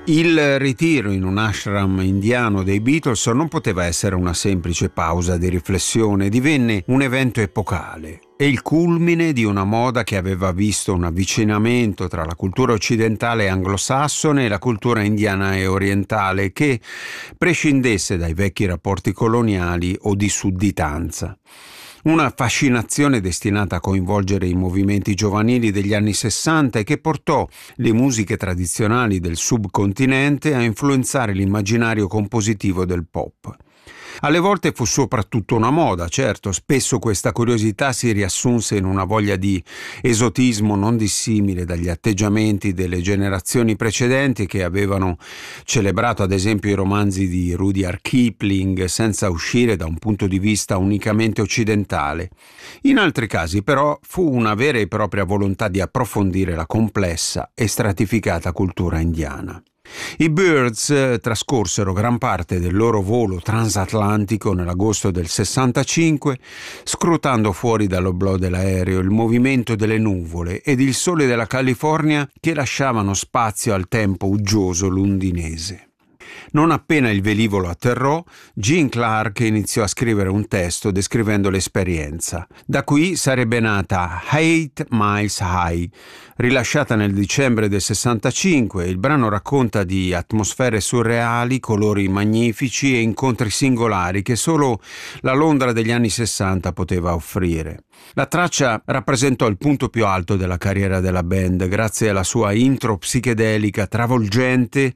Il ritiro in un ashram indiano dei Beatles non poteva essere una semplice pausa di riflessione, divenne un evento epocale e il culmine di una moda che aveva visto un avvicinamento tra la cultura occidentale e anglosassone e la cultura indiana e orientale che prescindesse dai vecchi rapporti coloniali o di sudditanza. Una fascinazione destinata a coinvolgere i movimenti giovanili degli anni 60 e che portò le musiche tradizionali del subcontinente a influenzare l'immaginario compositivo del pop. Alle volte fu soprattutto una moda, certo, spesso questa curiosità si riassunse in una voglia di esotismo non dissimile dagli atteggiamenti delle generazioni precedenti che avevano celebrato ad esempio i romanzi di Rudyard Kipling senza uscire da un punto di vista unicamente occidentale. In altri casi però fu una vera e propria volontà di approfondire la complessa e stratificata cultura indiana. I Byrds trascorsero gran parte del loro volo transatlantico nell'agosto del 65, scrutando fuori dall'oblò dell'aereo il movimento delle nuvole ed il sole della California che lasciavano spazio al tempo uggioso londinese. Non appena il velivolo atterrò, Gene Clark iniziò a scrivere un testo descrivendo l'esperienza. Da qui sarebbe nata 8 Miles High. Rilasciata nel dicembre del 65, il brano racconta di atmosfere surreali, colori magnifici e incontri singolari che solo la Londra degli anni 60 poteva offrire. La traccia rappresentò il punto più alto della carriera della band grazie alla sua intro psichedelica travolgente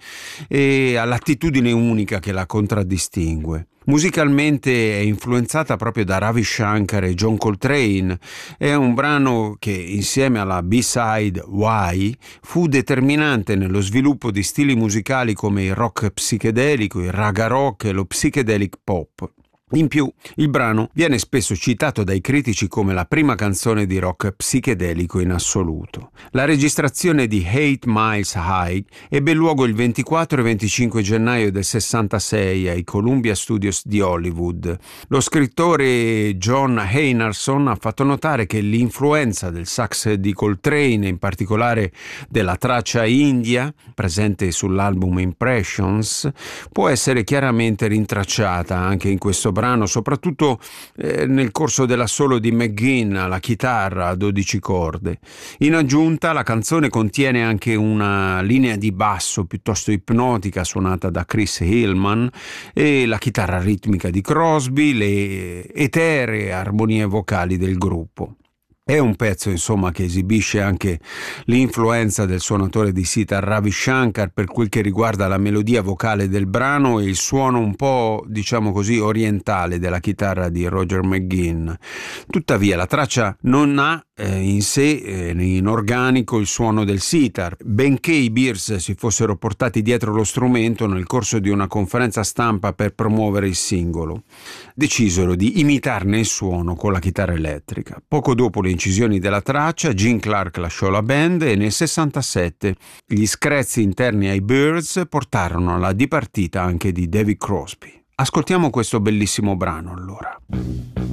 e all'attitudine unica che la contraddistingue. Musicalmente è influenzata proprio da Ravi Shankar e John Coltrane. È un brano che, insieme alla B-side Why, fu determinante nello sviluppo di stili musicali come il rock psichedelico, il raga rock e lo psychedelic pop. In più, il brano viene spesso citato dai critici come la prima canzone di rock psichedelico in assoluto. La registrazione di 8 Miles High ebbe luogo il 24 e 25 gennaio del 66 ai Columbia Studios di Hollywood. Lo scrittore John Einarson ha fatto notare che l'influenza del sax di Coltrane, in particolare della traccia India, presente sull'album Impressions, può essere chiaramente rintracciata anche in questo brano, soprattutto nel corso dell'assolo di McGuinn alla chitarra a 12 corde. In aggiunta, la canzone contiene anche una linea di basso piuttosto ipnotica suonata da Chris Hillman e la chitarra ritmica di Crosby, le eteree armonie vocali del gruppo. È un pezzo, insomma, che esibisce anche l'influenza del suonatore di sitar Ravi Shankar per quel che riguarda la melodia vocale del brano e il suono un po', diciamo così, orientale della chitarra di Roger McGuinn. Tuttavia, la traccia non ha in sé, in organico, il suono del sitar, benché i Beatles si fossero portati dietro lo strumento nel corso di una conferenza stampa per promuovere il singolo. Decisero di imitarne il suono con la chitarra elettrica. Poco dopo le incisioni della traccia, Gene Clark lasciò la band e nel 67 gli screzi interni ai Byrds portarono alla dipartita anche di David Crosby. Ascoltiamo questo bellissimo brano allora.